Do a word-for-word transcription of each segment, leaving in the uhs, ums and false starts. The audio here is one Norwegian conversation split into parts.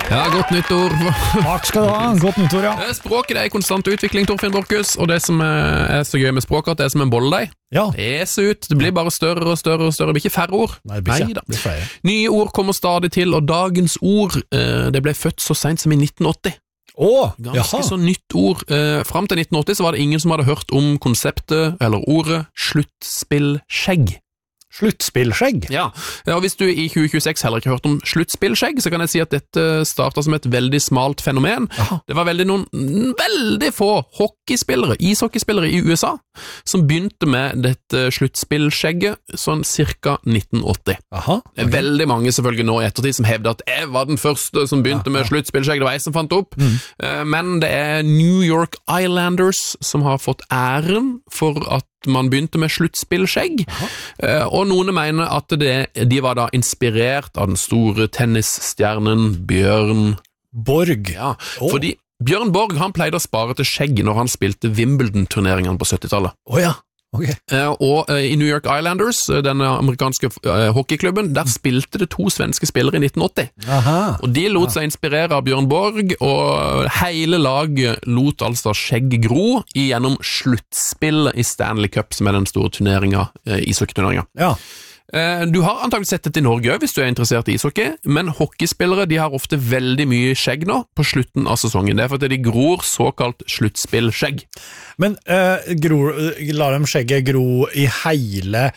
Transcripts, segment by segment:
Ja, godt nyttår. Takk skal du ha, godt nyttår, ja. Språket er i konstant utvikling, Torfinn Borchhus, og det som er så gøy med språket, det er som en bolledeig. Ja. Det er så ut, det blir bare større og større og større, det blir ikke færre ord. Nei, det blir ikke, Neida. det blir flere. Nye ord kommer stadig til, og dagens ord, det ble født så sent som i nitten åtti. Åh, Ganske jaha. så nytt ord. Frem til nitten åtti så var det ingen som hadde hørt om konseptet, eller ordet, sluttspillskjegg. Sluttspillskjegg. Ja, og hvis du i tjue tjueseks heller ikke har hørt om sluttspillskjegg, så kan jeg si at dette startet som et veldig smalt fenomen. Aha. Det var veldig noen veldig få hockeyspillere, ishockeyspillere i U S A, som begynte med dette sluttspillskjegget sånn cirka nitten åtti. Aha, Det er veldig mange selvfølgelig nå i ettertid som hevder at jeg var den første som begynte Ja, med ja. sluttspillskjegg, det var jeg som fant opp. Mm. Eh, Men det er New York Islanders som har fått æren for at man begynte med sluttspillskjegg, Eh, og noen mener at det, de var da inspirert av den store tennisstjernen Bjørn Borg. Ja, Åh. fordi Bjørn Borg han pleide å spare til skjegg når han spilte Wimbledon-turneringene på syttitallet. Åja, ok. Eh, Og eh, i New York Islanders, eh, denne amerikanske eh, hockeyklubben, der spilte det to svenske spillere i nitten åtti. Aha. Og de lot seg inspirere av Bjørn Borg, og hele laget lot altså skjegg gro gjennom sluttspillet i Stanley Cup, som er den store turneringa, eh, ishockeyturneringa. Ja. Eh, Du har antagelig sett dette i Norge også, hvis du er interessert i ishockey, men hockeyspillere de har ofte veldig mye skjegg nå på slutten av sesongen. Det er fordi de gror såkalt sluttspillskjegg. Men uh, gror, lar de skjegget gro i hele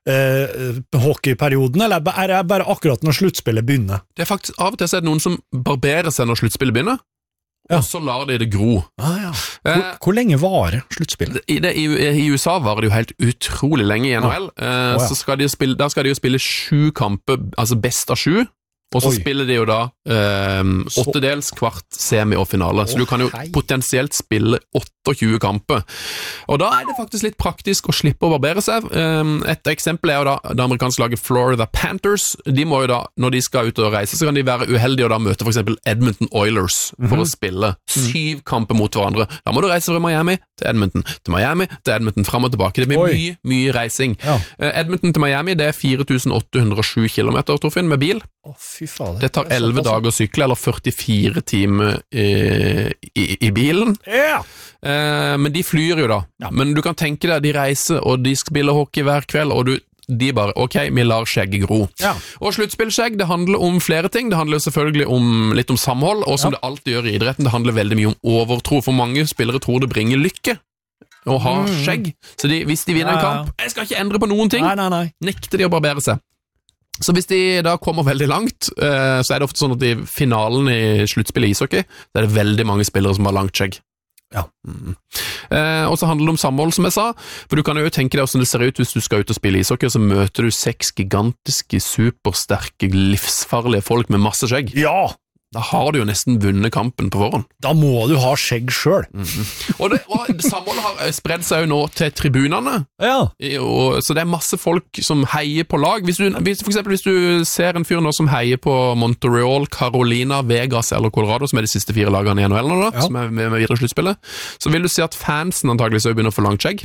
uh, hockeyperioden, eller er det bare akkurat når sluttspillet begynner? Det er faktisk Av og til så er det noen som barberer seg når sluttspillet begynner, Ja. og så lar de det gro. Ah, ja. Hvor, Eh, hvor lenge varer sluttspillet? I, det, i, I U S A varer det jo helt utrolig lenge i N H L. Eh, Å, ja. så skal de jo spille, Da skal de jo spille sju kamper, altså best av sju, og så Oi. spiller de jo da eh, Så- åttedels, kvart, semi og finale. Så Å, du kan jo hei. potensielt spille tjueåtte kamper. Og da er det faktisk litt praktisk å slippe å barbere seg. Eh, et eksempel er jo da det amerikanske laget Florida Panthers. De må jo da, når de skal ut og reise, så kan de være uheldige og da møte for eksempel Edmonton Oilers for å spille syv kamper mot hverandre. Da må du reise fra Miami til Edmonton, til Miami til Edmonton, fram og tilbake. Det blir Oi. mye, mye reising. Ja. Eh, Edmonton til Miami, det er fire tusen åtte hundre og sju kilometer, Torfinn, med bil. Å, fy fader. Det tar er elleve såpass. dager å sykle, eller førtifire timer i, i, i bilen. Ja! Eh, men de flyr jo da. Ja. Men du kan tenke deg, de reiser, og de spiller hockey hver kveld, og du, de bare, ok, vi lar skjegget gro. Ja. Og sluttspillskjegg, det handler om flere ting. Det handler jo selvfølgelig om litt om samhold, og som Ja. det alltid gjør i idretten, det handler veldig mye om overtro. For mange spillere tror det bringer lykke å ha Mm. skjegg. Så de, hvis de vinner en Ja, ja. kamp, jeg skal ikke endre på noen ting, Nei, nei, nei. nekter de å barbere seg. Så hvis de da kommer veldig langt, eh, så er det ofte sånn at i finalen i sluttspillet i ishockey, så er det veldig mange spillere som har langt skjegg. Ja. Mm. Eh, og så handler det om samhold, som jeg sa, for du kan jo tenke deg hvordan det ser ut hvis du skal ut og spille ishockey, så møter du seks gigantiske, supersterke, livsfarlige folk med masse skjegg. Ja! Da har du jo nesten vunnet kampen på forhånd. Da må du ha skjegg selv. Og, det, og samholdet har spredd seg jo nå til tribunene, Ja. I- og, så det er masse folk som heier på lag. Hvis du, hvis, for eksempel hvis du ser en fyr nå som heier på Montreal, Carolina, Vegas eller Colorado, som er de siste fire lagene i N H L nå, da, Ja. som er med, med videre sluttspillet, så vil du si at fansen antageligvis også begynner å få langt skjegg.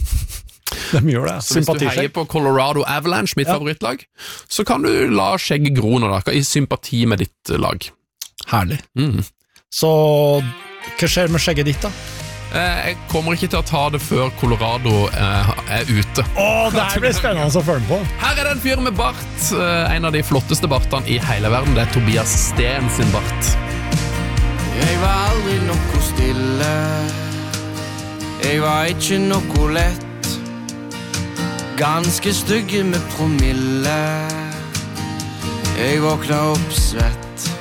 De gjør det. Så hvis du heier Sympatiskjegg. på Colorado Avalanche, mitt Ja. favorittlag, så kan du la skjegget gro nå, da, i sympati med ditt eh, lag. Herlig. Mm. Så hva skjer med skjegget ditt da? Eh, Jeg kommer ikke til å ta det før Colorado eh, er ute. Åh, det her blir spennende å følge på. Her er det en fyr med bart, eh, en av de flotteste bartene i hele verden. Det er Tobias Steen sin bart. Jeg var aldri noe stille. Jeg var ikke noe lett. Ganske stygge med promille. Jeg våkna opp svett.